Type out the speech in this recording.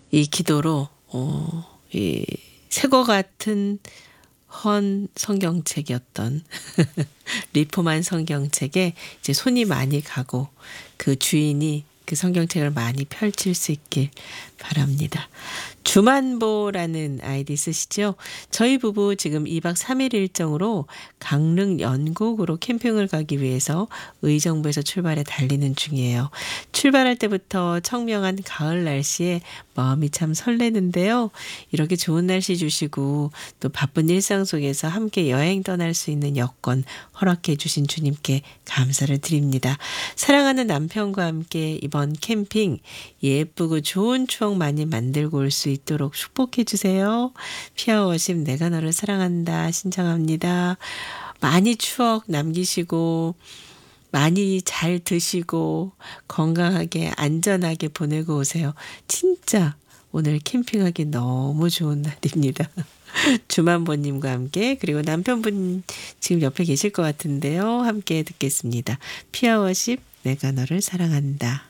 이 기도로 이 새거 같은 헌 성경책이었던 리폼한 성경책에 이제 손이 많이 가고 그 주인이 그 성경책을 많이 펼칠 수 있길 바랍니다. 주만보라는 아이디 쓰시죠? 저희 부부 지금 2박 3일 일정으로 강릉 연곡으로 캠핑을 가기 위해서 의정부에서 출발해 달리는 중이에요. 출발할 때부터 청명한 가을 날씨에 마음이 참 설레는데요. 이렇게 좋은 날씨 주시고 또 바쁜 일상 속에서 함께 여행 떠날 수 있는 여건 허락해 주신 주님께 감사를 드립니다. 사랑하는 남편과 함께 이번 캠핑 예쁘고 좋은 추억 많이 만들고 올 수 있도록 축복해 주세요. 피아워십 내가 너를 사랑한다 신청합니다. 많이 추억 남기시고 많이 잘 드시고 건강하게 안전하게 보내고 오세요. 진짜 오늘 캠핑하기 너무 좋은 날입니다. 주만보님과 함께 그리고 남편분 지금 옆에 계실 것 같은데요. 함께 듣겠습니다. 피아워십 내가 너를 사랑한다.